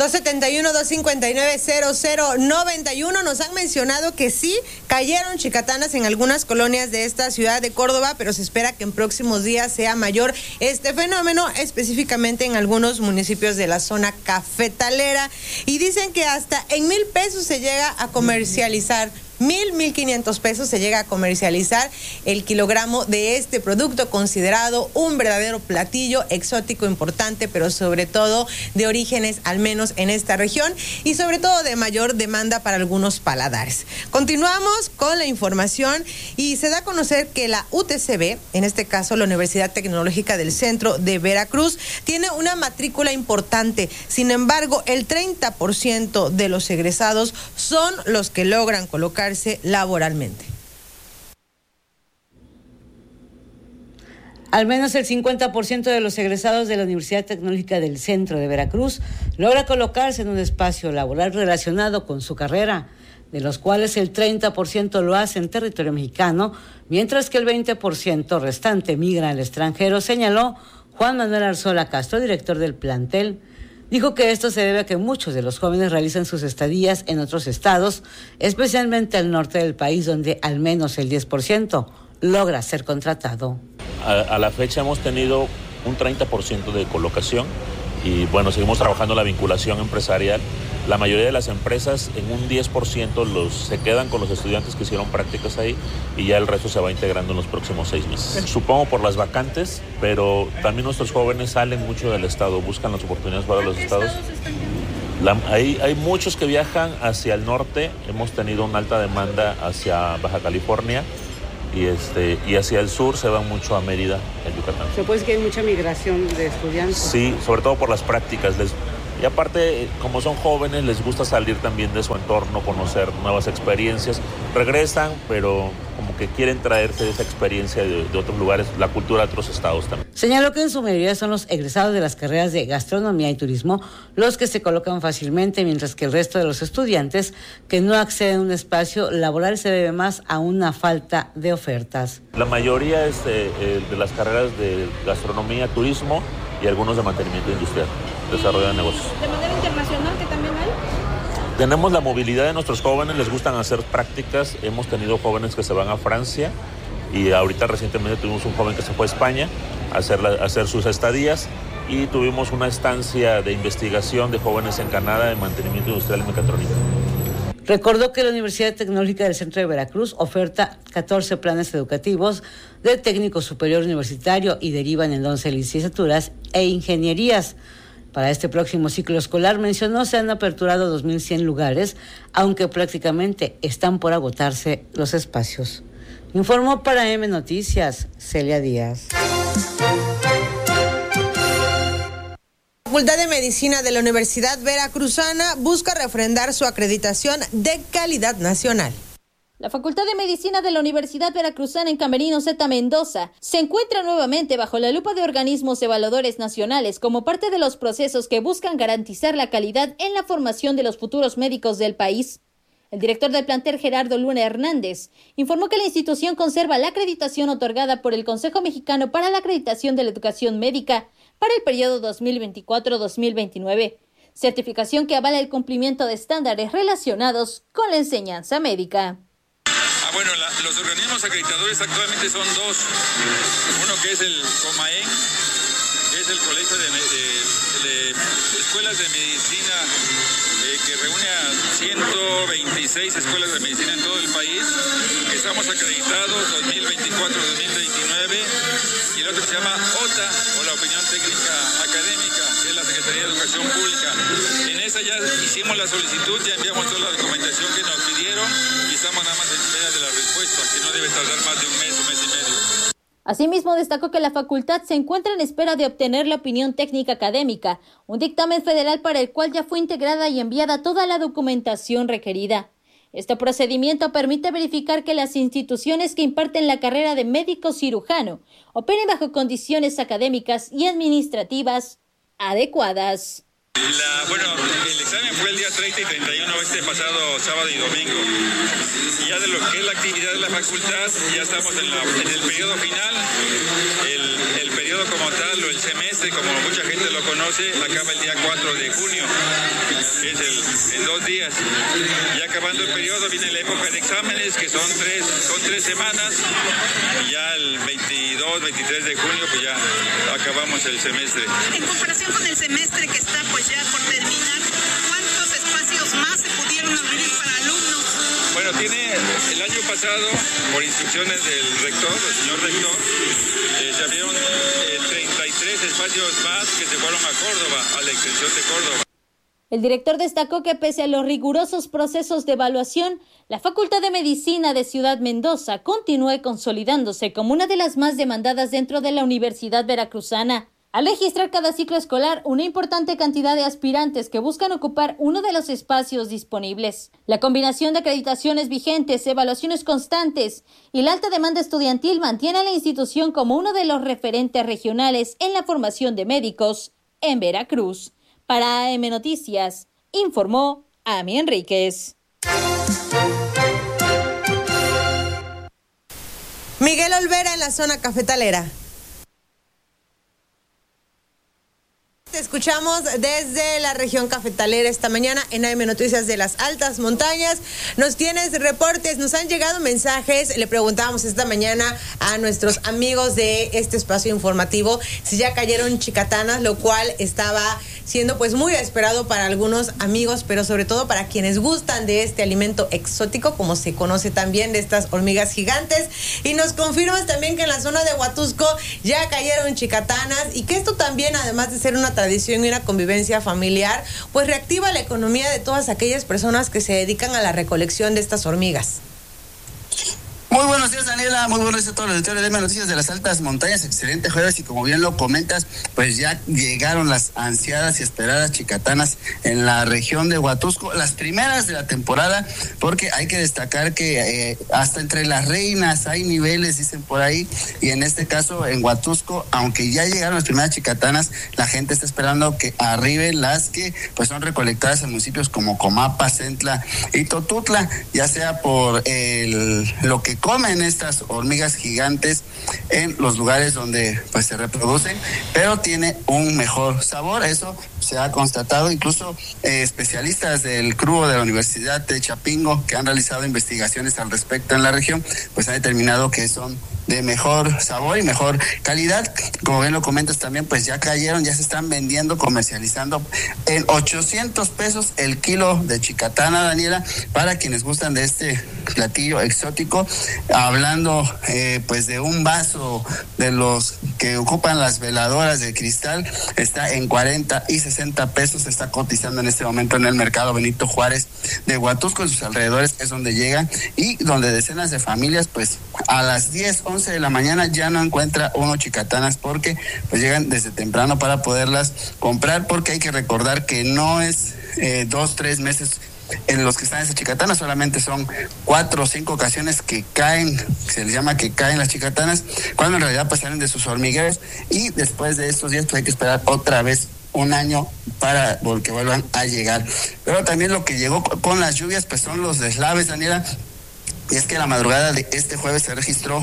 271-259-0091. Nos han mencionado que sí cayeron chicatanas en algunas colonias de esta ciudad de Córdoba, pero se espera que en próximos días sea mayor este fenómeno, específicamente en algunos municipios de la zona cafetalera. Y dicen que hasta en 1,000 pesos se llega a comercializar. 1,500 pesos se llega a comercializar el kilogramo de este producto, considerado un verdadero platillo exótico importante, pero sobre todo de orígenes, al menos en esta región, y sobre todo de mayor demanda para algunos paladares. Continuamos con la información y se da a conocer que la UTCB, en este caso la Universidad Tecnológica del Centro de Veracruz, tiene una matrícula importante. Sin embargo, el 30% de los egresados son los que logran colocar laboralmente. Al menos el 50% de los egresados de la Universidad Tecnológica del Centro de Veracruz logra colocarse en un espacio laboral relacionado con su carrera, de los cuales el 30% lo hace en territorio mexicano, mientras que el 20% restante migra al extranjero, señaló Juan Manuel Arzola Castro, director del plantel. Dijo que esto se debe a que muchos de los jóvenes realizan sus estadías en otros estados, especialmente al norte del país, donde al menos el 10% logra ser contratado. A la fecha hemos tenido un 30% de colocación y bueno, seguimos trabajando la vinculación empresarial. La mayoría de las empresas en un 10% se quedan con los estudiantes que hicieron prácticas ahí y ya el resto se va integrando en los próximos 6 meses. Supongo por las vacantes, pero también nuestros jóvenes salen mucho del estado, buscan las oportunidades para los estados. Hay muchos que viajan hacia el norte, hemos tenido una alta demanda hacia Baja California y hacia el sur se van mucho a Mérida, en Yucatán. ¿Se puede decir que hay mucha migración de estudiantes? Sí, sobre todo por las prácticas. Y aparte, como son jóvenes, les gusta salir también de su entorno, conocer nuevas experiencias. Regresan, pero como que quieren traerse esa experiencia de otros lugares, la cultura de otros estados también. Señaló que en su mayoría son los egresados de las carreras de gastronomía y turismo los que se colocan fácilmente, mientras que el resto de los estudiantes que no acceden a un espacio laboral se debe más a una falta de ofertas. La mayoría es de las carreras de gastronomía, turismo y algunos de mantenimiento industrial, desarrollo de negocios. ¿De manera internacional que también hay? Tenemos la movilidad de nuestros jóvenes, les gustan hacer prácticas. Hemos tenido jóvenes que se van a Francia y ahorita recientemente tuvimos un joven que se fue a España a hacer sus estadías y tuvimos una estancia de investigación de jóvenes en Canadá de mantenimiento industrial y mecatrónica. Recordó que la Universidad Tecnológica del Centro de Veracruz oferta 14 planes educativos de técnico superior universitario y derivan en 11 licenciaturas e ingenierías. Para este próximo ciclo escolar, mencionó, se han aperturado 2,100 lugares, aunque prácticamente están por agotarse los espacios. Informó para M Noticias, Celia Díaz. La Facultad de Medicina de la Universidad Veracruzana busca refrendar su acreditación de calidad nacional. La Facultad de Medicina de la Universidad Veracruzana en Camerino Z Mendoza se encuentra nuevamente bajo la lupa de organismos evaluadores nacionales como parte de los procesos que buscan garantizar la calidad en la formación de los futuros médicos del país. El director del plantel, Gerardo Luna Hernández, informó que la institución conserva la acreditación otorgada por el Consejo Mexicano para la Acreditación de la Educación Médica para el periodo 2024-2029, certificación que avala el cumplimiento de estándares relacionados con la enseñanza médica. Bueno, los organismos acreditadores actualmente son dos. Uno que es el COMAEN, que es el Colegio de Escuelas de Medicina, que reúne a 126 escuelas de medicina en todo el país, que estamos acreditados 2024-2029, y el otro se llama OTA, o la Opinión Técnica Académica, que es la Secretaría de Educación Pública. En esa ya hicimos la solicitud, ya enviamos toda la documentación que nos pidieron y estamos nada más en espera de la respuesta, que no debe tardar más de un mes y medio. Asimismo, destacó que la facultad se encuentra en espera de obtener la opinión técnica académica, un dictamen federal para el cual ya fue integrada y enviada toda la documentación requerida. Este procedimiento permite verificar que las instituciones que imparten la carrera de médico cirujano operen bajo condiciones académicas y administrativas adecuadas. El examen fue el día 30 y 31, pasado sábado y domingo. Y ya de lo que es la actividad de la facultad, ya estamos en el periodo final. El periodo como tal, o el semestre, como mucha gente lo conoce, acaba el día 4 de junio, que es en 2 días. Y acabando el periodo viene la época de exámenes, que son tres semanas. Y ya el 22, 23 de junio, pues ya acabamos el semestre. En comparación con el semestre que está pues ya por terminar, ¿cuántos espacios más se pudieron abrir para alumnos? Bueno, el año pasado, por instrucciones del rector, el señor rector, se abrieron 33 espacios más que se fueron a Córdoba, a la extensión de Córdoba. El director destacó que pese a los rigurosos procesos de evaluación, la Facultad de Medicina de Ciudad Mendoza continúa consolidándose como una de las más demandadas dentro de la Universidad Veracruzana, al registrar cada ciclo escolar una importante cantidad de aspirantes que buscan ocupar uno de los espacios disponibles. La combinación de acreditaciones vigentes, evaluaciones constantes y la alta demanda estudiantil mantiene a la institución como uno de los referentes regionales en la formación de médicos en Veracruz. Para AM Noticias, informó Ami Enríquez. Miguel Olvera en la zona cafetalera. Te escuchamos desde la región cafetalera esta mañana en AM Noticias de las Altas Montañas. Nos tienes reportes, nos han llegado mensajes. Le preguntábamos esta mañana a nuestros amigos de este espacio informativo si ya cayeron chicatanas, lo cual estaba siendo pues muy esperado para algunos amigos, pero sobre todo para quienes gustan de este alimento exótico, como se conoce también, de estas hormigas gigantes. Y nos confirmas también que en la zona de Huatusco ya cayeron chicatanas y que esto también, además de ser una tradición y una convivencia familiar, pues reactiva la economía de todas aquellas personas que se dedican a la recolección de estas hormigas. Muy buenos días, Daniela, muy buenos días a todos los lectores de Noticias de las Altas Montañas. Excelente jueves, y como bien lo comentas, pues ya llegaron las ansiadas y esperadas chicatanas en la región de Huatusco, las primeras de la temporada, porque hay que destacar que hasta entre las reinas hay niveles, dicen por ahí, y en este caso en Huatusco, aunque ya llegaron las primeras chicatanas, la gente está esperando que arriben las que pues son recolectadas en municipios como Comapa, Centla y Totutla, ya sea por lo que comen estas hormigas gigantes en los lugares donde pues se reproducen, pero tiene un mejor sabor. Eso se ha constatado, incluso especialistas del CRUO de la Universidad de Chapingo, que han realizado investigaciones al respecto en la región, pues han determinado que son de mejor sabor y mejor calidad. Como bien lo comentas también, pues ya cayeron, ya se están vendiendo, comercializando en 800 pesos el kilo de chicatana, Daniela, para quienes gustan de este platillo exótico. Hablando pues de un vaso de los que ocupan las veladoras de cristal, está en 40 y 60 pesos, se está cotizando en este momento en el mercado Benito Juárez de Huatusco, en sus alrededores es donde llegan, y donde decenas de familias pues a las 10, 11 de la mañana ya no encuentra uno chicatanas, porque pues llegan desde temprano para poderlas comprar, porque hay que recordar que no es 2, 3 meses en los que están esas chicatanas, solamente son 4 o 5 ocasiones que caen, se les llama que caen las chicatanas, cuando en realidad pues salen de sus hormigueros, y después de estos días pues hay que esperar otra vez un año para que vuelvan a llegar. Pero también lo que llegó con las lluvias pues son los deslaves, Daniela. Y es que la madrugada de este jueves se registró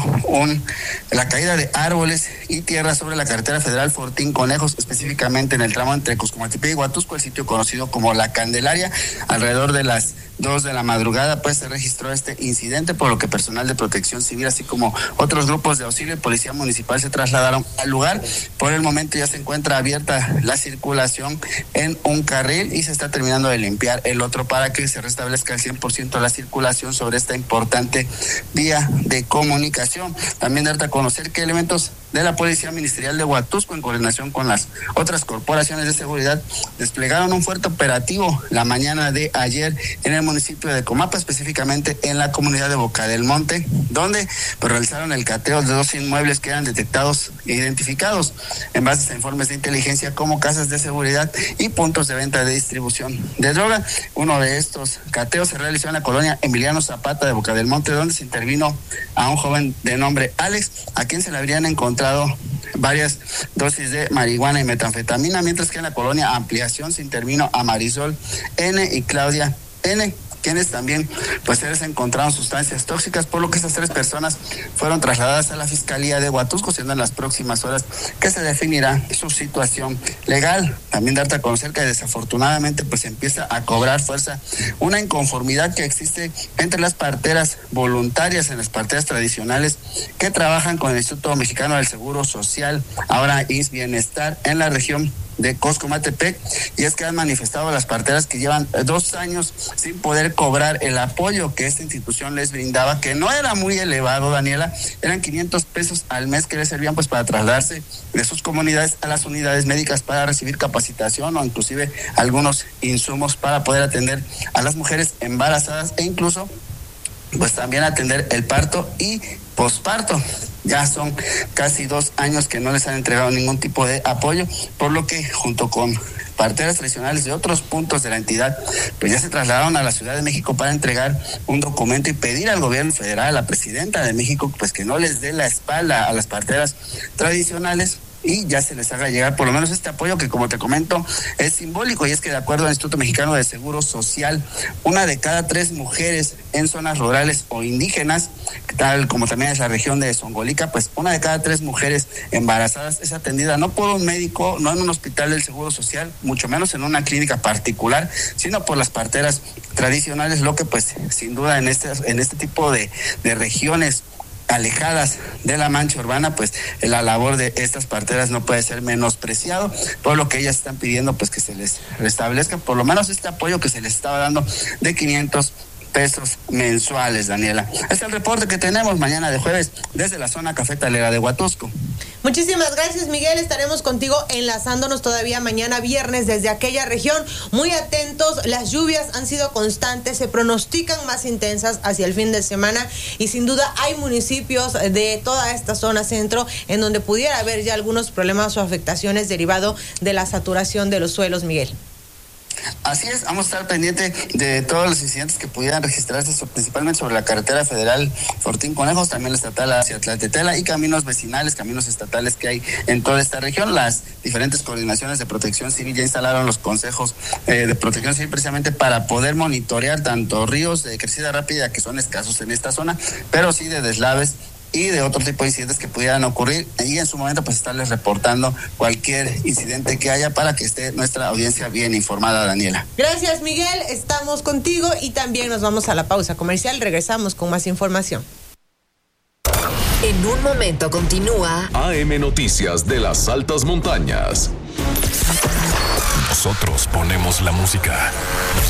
la caída de árboles y tierra sobre la carretera federal Fortín Conejos, específicamente en el tramo entre Coscomatepec y Huatusco, el sitio conocido como La Candelaria. Alrededor de las 2 de la madrugada pues se registró este incidente, por lo que personal de protección civil, así como otros grupos de auxilio y policía municipal, se trasladaron al lugar. Por el momento ya se encuentra abierta la circulación en un carril y se está terminando de limpiar el otro para que se restablezca al 100% la circulación sobre esta importante vía de comunicación. También darte a conocer que elementos de la Policía Ministerial de Huatusco, en coordinación con las otras corporaciones de seguridad, desplegaron un fuerte operativo la mañana de ayer en el municipio de Comapa, específicamente en la comunidad de Boca del Monte, donde pues realizaron el cateo de 2 inmuebles que eran detectados e identificados en base a informes de inteligencia como casas de seguridad y puntos de venta de distribución de droga. Uno de estos cateos se realizó en la colonia Emiliano Zapata de Boca del Monte, donde se intervino a un joven de nombre Alex, a quien se le habrían encontrado varias dosis de marihuana y metanfetamina, mientras que en la colonia Ampliación se intervino a Marisol N. y Claudia N., quienes también pues se les encontraron sustancias tóxicas, por lo que estas 3 personas fueron trasladadas a la Fiscalía de Huatusco, siendo en las próximas horas que se definirá su situación legal. También darte a conocer que desafortunadamente pues empieza a cobrar fuerza una inconformidad que existe entre las parteras voluntarias en las parteras tradicionales que trabajan con el Instituto Mexicano del Seguro Social, ahora IMSS Bienestar, en la región de Coscomatepec, y es que han manifestado a las parteras que llevan 2 años sin poder cobrar el apoyo que esta institución les brindaba, que no era muy elevado, Daniela, eran 500 pesos al mes que les servían pues para trasladarse de sus comunidades a las unidades médicas para recibir capacitación o inclusive algunos insumos para poder atender a las mujeres embarazadas e incluso pues también atender el parto y posparto. Ya son casi 2 años que no les han entregado ningún tipo de apoyo, por lo que junto con parteras tradicionales de otros puntos de la entidad, pues ya se trasladaron a la Ciudad de México para entregar un documento y pedir al gobierno federal, a la presidenta de México, pues que no les dé la espalda a las parteras tradicionales y ya se les haga llegar por lo menos este apoyo que, como te comento, es simbólico, y es que de acuerdo al Instituto Mexicano de Seguro Social, 1 de cada 3 mujeres en zonas rurales o indígenas, tal como también es la región de Zongolica, pues 1 de cada 3 mujeres embarazadas es atendida no por un médico, no en un hospital del Seguro Social, mucho menos en una clínica particular, sino por las parteras tradicionales, lo que pues sin duda en este tipo de regiones alejadas de la mancha urbana, pues la labor de estas parteras no puede ser menospreciado, por lo que ellas están pidiendo pues que se les restablezca por lo menos este apoyo que se les estaba dando de 500 pesos mensuales, Daniela. Este es el reporte que tenemos mañana de jueves desde la zona cafetalera de Huatusco. Muchísimas gracias, Miguel. Estaremos contigo enlazándonos todavía mañana viernes desde aquella región. Muy atentos, las lluvias han sido constantes, se pronostican más intensas hacia el fin de semana y sin duda hay municipios de toda esta zona centro en donde pudiera haber ya algunos problemas o afectaciones derivado de la saturación de los suelos, Miguel. Así es, vamos a estar pendiente de todos los incidentes que pudieran registrarse, principalmente sobre la carretera federal Fortín Conejos, también la estatal hacia Tlatetela y caminos vecinales, caminos estatales que hay en toda esta región. Las diferentes coordinaciones de protección civil ya instalaron los consejos de protección civil precisamente para poder monitorear tanto ríos de crecida rápida, que son escasos en esta zona, pero sí de deslaves y de otro tipo de incidentes que pudieran ocurrir, y en su momento pues estarles reportando cualquier incidente que haya para que esté nuestra audiencia bien informada, Daniela. Gracias, Miguel, estamos contigo y también nos vamos a la pausa comercial, regresamos con más información. En un momento continúa AM Noticias de las Altas Montañas. Nosotros ponemos la música.